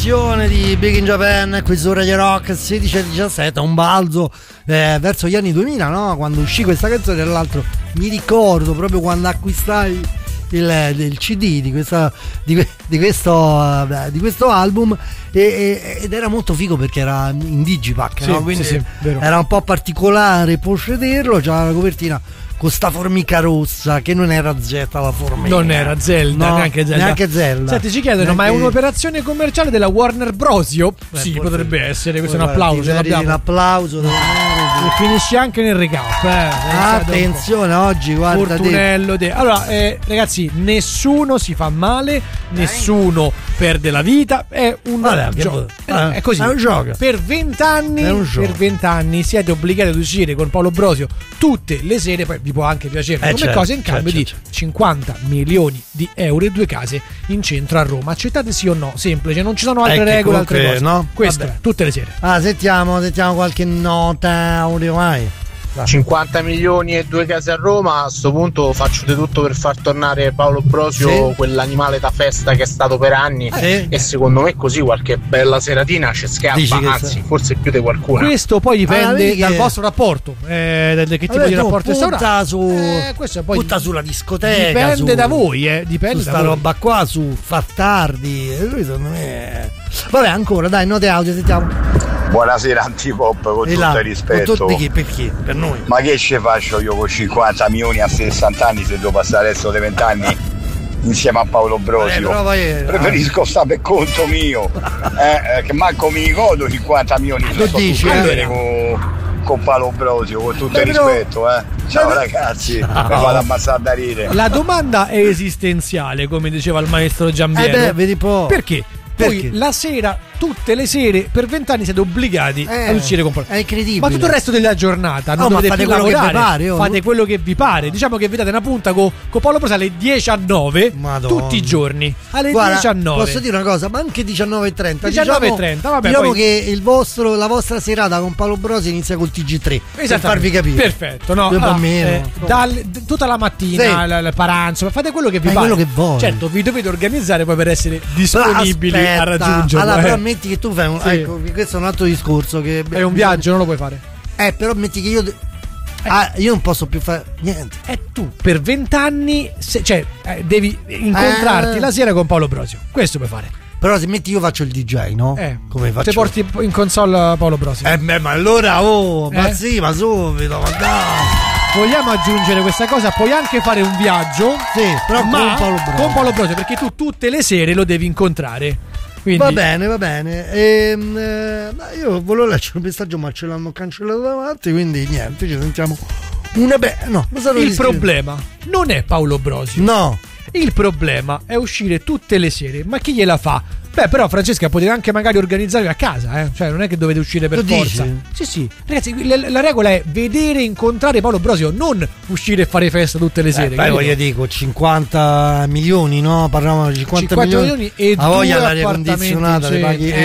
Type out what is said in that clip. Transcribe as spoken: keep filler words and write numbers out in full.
Di Big in Japan qui su Radio Rock sedici e diciassette, un balzo eh, verso gli anni duemila, no? Quando uscì questa canzone, tra l'altro mi ricordo proprio quando acquistai il, il C D di, questa, di, di, questo, di questo album e, e, ed era molto figo perché era in digipack, sì, no? Quindi sì, sì, era un po' particolare possederlo, c'era la copertina con sta formica rossa che non era Zeta la formica, non era Zelda, no, neanche Zelda. neanche Zelda. Senti, ci chiedono, neanche... ma è un'operazione commerciale della Warner Brosio? Beh, sì, forse... potrebbe essere, questo Poi è un applauso, ce l'abbiamo. Un applauso, e finisce anche nel recap, eh. Attenzione oggi, guarda Fortunello de... Allora eh, ragazzi, nessuno si fa male, nessuno perde la vita, è un Vabbè, gioco, che... eh, è così. È un gioco. Per vent'anni per vent'anni siete obbligati ad uscire con Paolo Brosio tutte le sere, poi vi può anche piacere eh, come certo, cosa, in cambio certo, di certo. cinquanta milioni di euro e due case in centro a Roma. Accettate sì o no? Semplice, non ci sono altre eh, regole, comunque, altre cose. No? Questo Vabbè. è, tutte le sere. Ah, sentiamo, sentiamo qualche nota audio, vai. cinquanta milioni e due case a Roma. A sto punto faccio di tutto per far tornare Paolo Brosio, sì. quell'animale da festa che è stato per anni, sì. e secondo me così qualche bella seratina ci scappa, anzi sei. forse più di qualcuno. Questo poi dipende ah, dal che... vostro rapporto, eh, da che tipo Vabbè, di rapporto punta su, eh, questo poi punta sulla discoteca, dipende su, da voi, eh, dipende su da sta voi. roba qua, su far tardi. E lui secondo me. Vabbè, ancora, dai, note audio, sentiamo. Buonasera Antipop, con E tutto là, il rispetto. con tutti, perché? Per noi. Ma che ci faccio io con cinquanta milioni a sessanta anni se devo passare adesso dei venti anni insieme a Paolo Brosio? Eh, preferisco stare per conto mio, eh, che manco mi godo cinquanta milioni se sto dici, tutte le eh? sere con, con Paolo Brosio, con tutto Beh, il però... rispetto, eh. Ciao Beh, ragazzi, ciao. mi vado a ammazzare da ridere. La domanda è esistenziale, come diceva il maestro Giambiero. Eh beh, vedi un po'. Perché? Perché? Poi la sera, tutte le sere, per vent'anni siete obbligati eh, ad uscire con Paolo. È incredibile. Ma tutto il resto della giornata non no, dovete ma fate più quello lavorare, che vi pare, oh. fate quello che vi pare. Diciamo che vi date una punta con co Paolo Brosio alle dieci a nove, Madonna. tutti i giorni. Alle Guarda, dieci a nove. posso dire una cosa, ma anche diciannove e trenta. diciannove e diciamo, trenta, vabbè, diciamo poi... che il vostro, la vostra serata con Paolo Brosio inizia col T G tre. Per farvi capire. Perfetto, no? Due Allora, bambini, eh, no. dal, d- tutta la mattina, Sì. l- il paranzo, fate quello che vi Fai pare. quello che vuoi. Certo, vi dovete organizzare poi per essere disponibili Aspetta, a raggiungerlo. allora, eh. però metti che tu fai un. Sì. Ecco, questo è un altro discorso. Che È un viaggio, non lo puoi fare. Eh, però metti che io. Ah, io non posso più fare niente. E tu per vent'anni, se, cioè, eh, devi incontrarti Eh. la sera con Paolo Brosio. Questo puoi fare. Però se metti io faccio il D J, no? Eh. Come faccio? Se porti in console Paolo Brosio. Eh, beh, ma allora, oh, ma Eh? sì, ma subito, ma dai. Vogliamo aggiungere questa cosa? Puoi anche fare un viaggio. Sì, però ma con Paolo Brosio. con Paolo Brosio, perché tu tutte le sere lo devi incontrare. Quindi... Va bene, va bene. Ehm, eh, ma io volevo leggere un messaggio, ma ce l'hanno cancellato davanti, quindi niente, ci sentiamo una be- no, Il problema non è Paolo Brosio. No. Il problema è uscire tutte le sere. Ma chi gliela fa? Beh, però Francesca potete anche magari organizzarvi a casa, eh? Cioè non è che dovete uscire per Lo forza. dici? Sì, sì. Ragazzi, la, la regola è vedere, incontrare Paolo Brosio, non uscire e fare festa tutte le sere. Eh, poi voglio dico cinquanta milioni, no? Parliamo di cinquanta, cinquanta milioni, milioni e a voglia due l'aria appartamenti, condizionata, sì. le paghi Eh,